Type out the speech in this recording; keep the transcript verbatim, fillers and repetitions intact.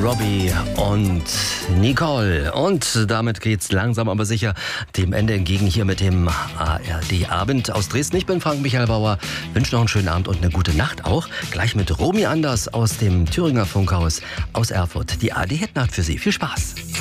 Robbie und Nicole. Und damit geht's langsam aber sicher dem Ende entgegen hier mit dem A R D-Abend aus Dresden. Ich bin Frank-Michael Bauer, wünsche noch einen schönen Abend und eine gute Nacht auch. Gleich mit Romy Anders aus dem Thüringer Funkhaus aus Erfurt. Die A R D-Hitnacht für Sie. Viel Spaß.